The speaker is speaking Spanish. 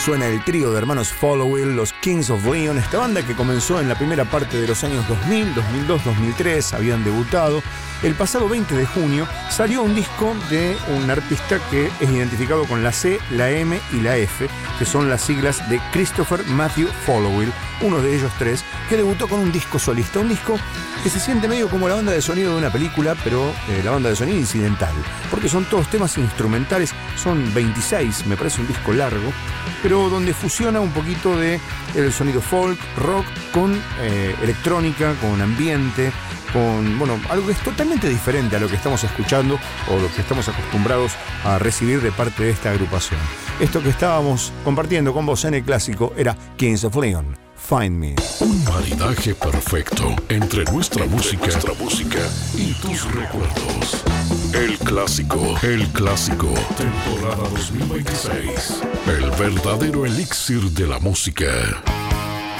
suena el trío de hermanos Followill, los Kings of Leon, esta banda que comenzó en la primera parte de los años 2000, 2002, 2003, habían debutado. El pasado 20 de junio salió un disco de un artista que es identificado con la C, la M y la F, que son las siglas de Christopher Matthew Followill, uno de ellos tres, que debutó con un disco solista, un disco que se siente medio como la banda de sonido de una película, pero la banda de sonido incidental, porque son todos temas instrumentales, son 26, me parece un disco largo, pero donde fusiona un poquito de el sonido folk, rock, con electrónica, con ambiente, con, bueno, algo que es totalmente diferente a lo que estamos escuchando o lo que estamos acostumbrados a recibir de parte de esta agrupación. Esto que estábamos compartiendo con vos en el clásico era Kings of Leon, Find Me. Un maridaje perfecto entre nuestra música y tus recuerdos. El clásico, temporada 2026. El verdadero elixir de la música.